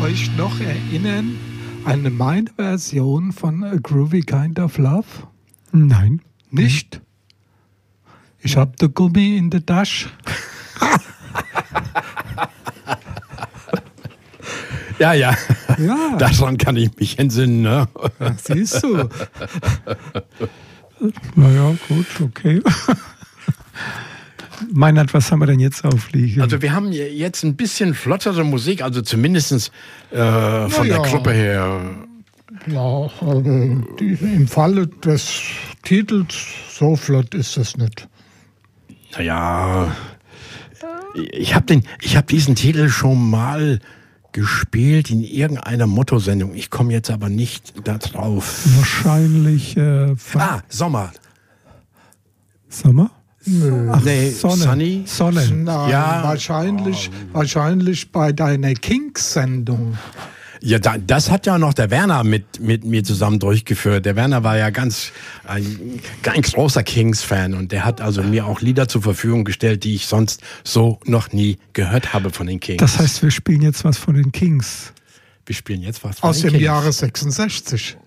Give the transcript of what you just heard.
euch noch erinnern an meine Version von A Groovy Kind of Love? Nein. Nicht? Ich hab den Gummi in der Tasche. Ja. Ja. Daran kann ich mich entsinnen. Ne? Ja, siehst du. Naja, gut, okay. Meinert, was haben wir denn jetzt aufliegen? Also wir haben jetzt ein bisschen flottere Musik, also zumindest von der Gruppe her. Ja, also im Falle des Titels, so flott ist es nicht. Naja, ich hab diesen Titel schon mal gespielt in irgendeiner Motto-Sendung. Ich komme jetzt aber nicht da drauf. Wahrscheinlich Sommer. Sommer? Nö. Nee, Sonne. Sunny. Nein, Ja. wahrscheinlich bei deiner Kings-Sendung. Ja, das hat ja noch der Werner mit mir zusammen durchgeführt. Der Werner war ja ein großer Kings-Fan und der hat also mir auch Lieder zur Verfügung gestellt, die ich sonst so noch nie gehört habe von den Kings. Das heißt, wir spielen jetzt was von den Kings. Wir spielen jetzt was von Aus den dem Kings. Jahre 66.